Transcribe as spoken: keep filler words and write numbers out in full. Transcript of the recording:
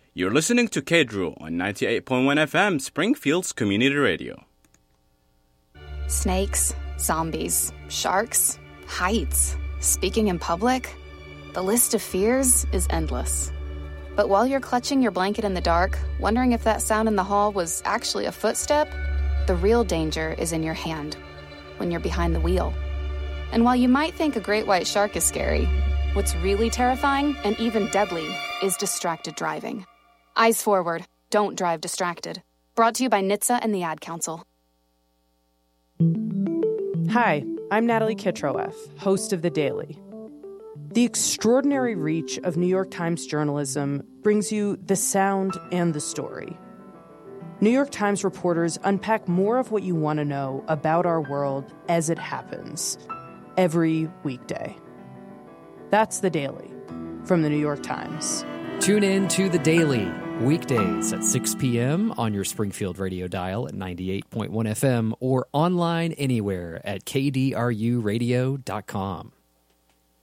You're listening to K-Drew on ninety-eight point one F M, Springfield's Community Radio. Snakes, zombies, sharks, heights, speaking in public. The list of fears is endless. But while you're clutching your blanket in the dark, wondering if that sound in the hall was actually a footstep, the real danger is in your hand, when you're behind the wheel. And while you might think a great white shark is scary, what's really terrifying and even deadly is distracted driving. Eyes forward, don't drive distracted. Brought to you by N H T S A and the Ad Council. Hi, I'm Natalie Kitroeff, host of The Daily. The extraordinary reach of New York Times journalism brings you the sound and the story. New York Times reporters unpack more of what you want to know about our world as it happens, every weekday. That's The Daily from The New York Times. Tune in to The Daily, weekdays at six p.m. on your Springfield radio dial at ninety-eight point one F M or online anywhere at K D R U radio dot com.